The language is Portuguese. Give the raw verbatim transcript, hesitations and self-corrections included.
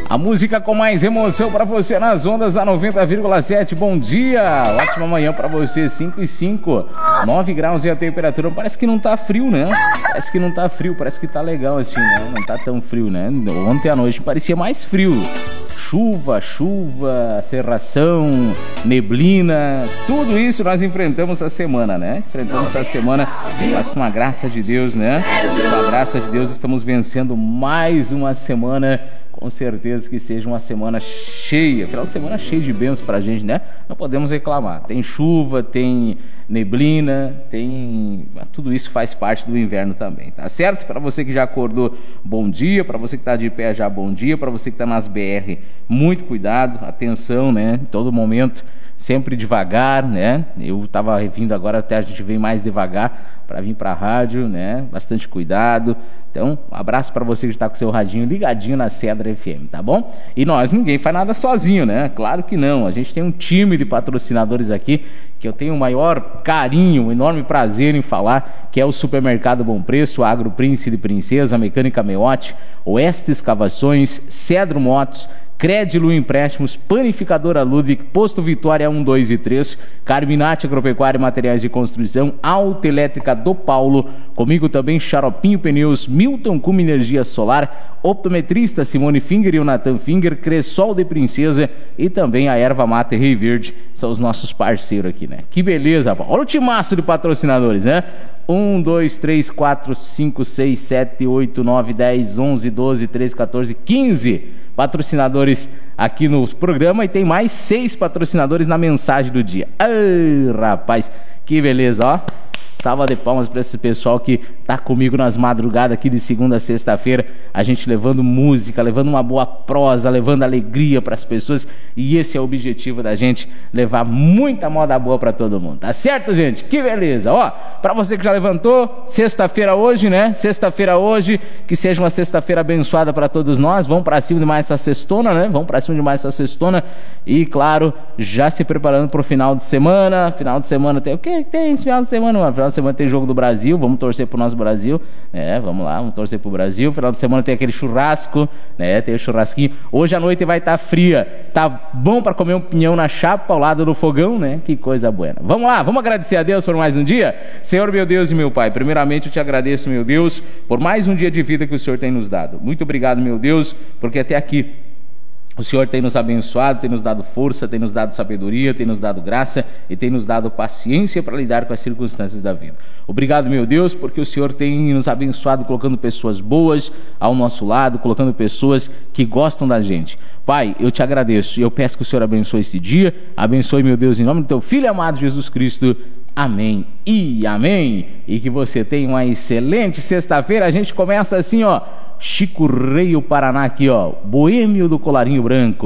A música com mais emoção para você nas ondas da noventa vírgula sete. Bom dia, ótima manhã para você, cinco e cinco, nove graus e a temperatura. Parece que não tá frio, né? Parece que não tá frio, parece que tá legal assim, né? Não tá tão frio, né? Ontem à noite parecia mais frio. Chuva, chuva, cerração, neblina, tudo isso nós enfrentamos essa semana, né? Enfrentamos essa semana, mas com a graça de Deus, né? Com a graça de Deus estamos vencendo mais uma semana. Com certeza que seja uma semana cheia, final de semana cheia de bênçãos pra gente, né? Não podemos reclamar. Tem chuva, tem neblina, tem... tudo isso faz parte do inverno também, tá certo? Para você que já acordou, bom dia. Para você que tá de pé já, bom dia. Para você que tá nas B R, muito cuidado, atenção, né? Em todo momento, sempre devagar, né? Eu tava vindo agora, até a gente vem mais devagar para vir para a rádio, né? Bastante cuidado. Então, um abraço para você que está com o seu radinho ligadinho na Cedra F M, tá bom? E nós, ninguém faz nada sozinho, né? Claro que não. A gente tem um time de patrocinadores aqui que eu tenho o maior carinho, um enorme prazer em falar, que é o Supermercado Bom Preço, Agro Príncipe Princesa, Mecânica Meote, Oeste Escavações, Cedro Motos, Crédilo Empréstimos, Panificadora Ludwig, Posto Vitória um, dois e três, Carminati Agropecuária e Materiais de Construção, Autoelétrica do Paulo, comigo também Xaropinho Pneus, Milton Cume Energia Solar, Optometrista Simone Finger e o Nathan Finger, Cressol de Princesa e também a Erva Mate Rei Verde, são os nossos parceiros aqui, né? Que beleza, rapaz. Olha o timaço de patrocinadores, né? um, dois, três, quatro, cinco, seis, sete, oito, nove, dez, onze, doze, treze, quatorze, quinze patrocinadores aqui no programa e tem mais seis patrocinadores na mensagem do dia. Ai, rapaz, que beleza, ó. Salva de palmas para esse pessoal que tá comigo nas madrugadas aqui de segunda a sexta-feira, a gente levando música, levando uma boa prosa, levando alegria para as pessoas, e esse é o objetivo da gente, levar muita moda boa para todo mundo, tá certo, gente? Que beleza, ó, para você que já levantou, sexta-feira hoje, né? Sexta-feira hoje, que seja uma sexta-feira abençoada para todos nós. Vamos para cima de mais essa sextona, né? Vamos para cima de mais essa sextona e, claro, já se preparando para o final de semana. Final de semana tem o que tem esse final de semana, mano? Final de semana tem jogo do Brasil, vamos torcer pro nosso Brasil, é, vamos lá, vamos torcer pro Brasil. Final de semana tem aquele churrasco, né, tem o churrasquinho. Hoje à noite vai estar tá fria, tá bom para comer um pinhão na chapa ao lado do fogão, né, que coisa boa. Vamos lá, vamos agradecer a Deus por mais um dia. Senhor, meu Deus e meu Pai, primeiramente eu te agradeço, meu Deus, por mais um dia de vida que o Senhor tem nos dado. Muito obrigado, meu Deus, porque até aqui o Senhor tem nos abençoado, tem nos dado força, tem nos dado sabedoria, tem nos dado graça e tem nos dado paciência para lidar com as circunstâncias da vida. Obrigado, meu Deus, porque o Senhor tem nos abençoado colocando pessoas boas ao nosso lado, colocando pessoas que gostam da gente. Pai, eu te agradeço e eu peço que o Senhor abençoe esse dia, abençoe, meu Deus, em nome do teu Filho amado Jesus Cristo. Amém e amém. E que você tenha uma excelente sexta-feira. A gente começa assim, ó, Chico Rei, o Paraná aqui, ó, Boêmio do Colarinho Branco.